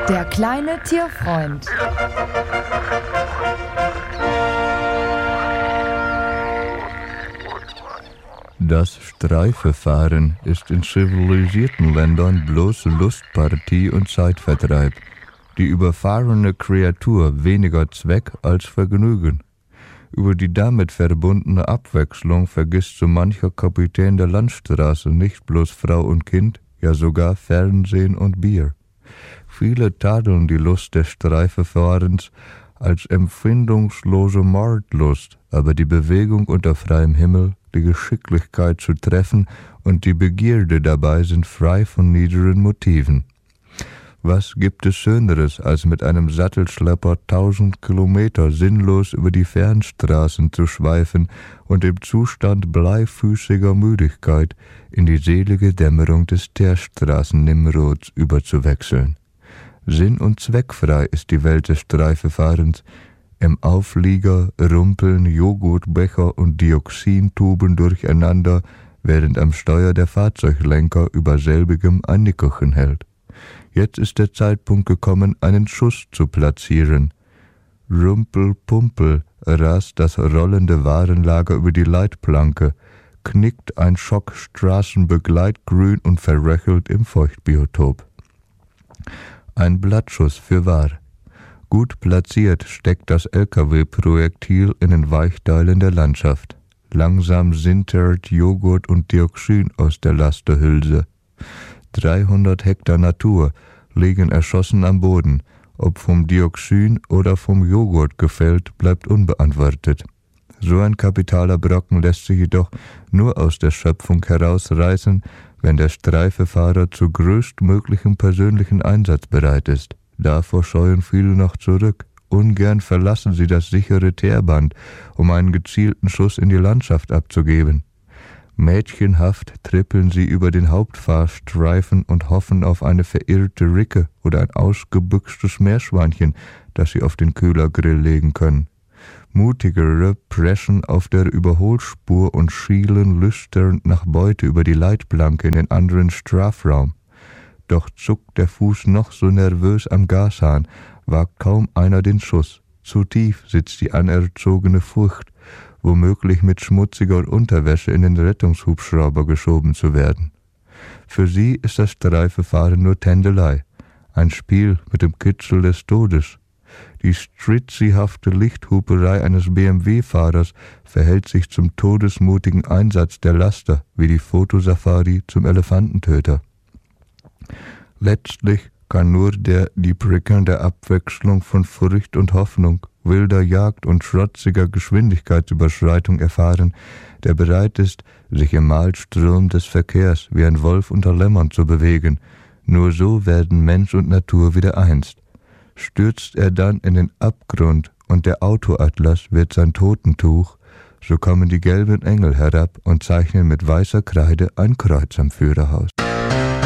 Der kleine Tierfreund. Das Streifefahren ist in zivilisierten Ländern bloße Lustpartie und Zeitvertreib. Die überfahrene Kreatur weniger Zweck als Vergnügen. Über die damit verbundene Abwechslung vergisst so mancher Kapitän der Landstraße nicht bloß Frau und Kind, ja sogar Fernsehen und Bier. Viele tadeln die Lust des Streifefahrens als empfindungslose Mordlust, aber die Bewegung unter freiem Himmel, die Geschicklichkeit zu treffen und die Begierde dabei sind frei von niederen Motiven. Was gibt es Schöneres, als mit einem Sattelschlepper 1000 Kilometer sinnlos über die Fernstraßen zu schweifen und im Zustand bleifüßiger Müdigkeit in die selige Dämmerung des Teerstraßen-Nimrods überzuwechseln? Sinn- und zweckfrei ist die Welt des Streifefahrens. Im Auflieger rumpeln Joghurtbecher und Dioxintuben durcheinander, während am Steuer der Fahrzeuglenker über selbigem ein Nickerchen hält. Jetzt ist der Zeitpunkt gekommen, einen Schuss zu platzieren. Rumpel-Pumpel rast das rollende Warenlager über die Leitplanke, knickt ein Schock Straßenbegleitgrün und verröchelt im Feuchtbiotop. Ein Blattschuss fürwahr. Gut platziert steckt das LKW-Projektil in den Weichteilen der Landschaft. Langsam sintert Joghurt und Dioxin aus der Lasterhülse. 300 Hektar Natur liegen erschossen am Boden. Ob vom Dioxin oder vom Joghurt gefällt, bleibt unbeantwortet. So ein kapitaler Brocken lässt sich jedoch nur aus der Schöpfung herausreißen, wenn der Streifefahrer zu größtmöglichem persönlichen Einsatz bereit ist. Davor scheuen viele noch zurück. Ungern verlassen sie das sichere Teerband, um einen gezielten Schuss in die Landschaft abzugeben. Mädchenhaft trippeln sie über den Hauptfahrstreifen und hoffen auf eine verirrte Ricke oder ein ausgebüxtes Meerschweinchen, das sie auf den Kühlergrill legen können. Mutigere preschen auf der Überholspur und schielen lüstern nach Beute über die Leitplanke in den anderen Strafraum. Doch zuckt der Fuß noch so nervös am Gashahn, wagt kaum einer den Schuss. Zu tief sitzt die anerzogene Furcht, womöglich mit schmutziger Unterwäsche in den Rettungshubschrauber geschoben zu werden. Für sie ist das Streifefahren nur Tändelei, ein Spiel mit dem Kitzel des Todes. Die stritzihafte Lichthuperei eines BMW-Fahrers verhält sich zum todesmutigen Einsatz der Laster wie die Fotosafari zum Elefantentöter. Letztlich kann nur der die prickelnde Abwechslung von Furcht und Hoffnung, wilder Jagd und schrotziger Geschwindigkeitsüberschreitung erfahren, der bereit ist, sich im Mahlstrom des Verkehrs wie ein Wolf unter Lämmern zu bewegen. Nur so werden Mensch und Natur wieder eins. Stürzt er dann in den Abgrund und der Autoatlas wird sein Totentuch, so kommen die gelben Engel herab und zeichnen mit weißer Kreide ein Kreuz am Führerhaus.